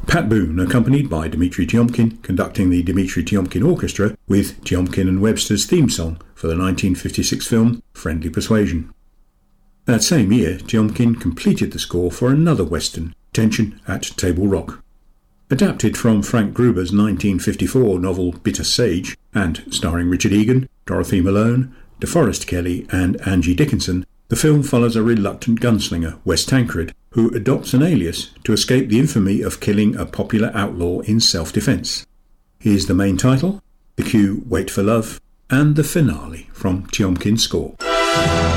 Pat Boone, accompanied by Dmitri Tiomkin, conducting the Dmitri Tiomkin Orchestra with Tiomkin and Webster's theme song for the 1956 film Friendly Persuasion. That same year, Tiomkin completed the score for another Western, Tension at Table Rock. Adapted from Frank Gruber's 1954 novel Bitter Sage, and starring Richard Egan, Dorothy Malone, DeForest Kelley and Angie Dickinson, the film follows a reluctant gunslinger, Wes Tancred, who adopts an alias to escape the infamy of killing a popular outlaw in self-defense. Here's the main title, the cue Wait for Love, and the finale from Tiomkin's score.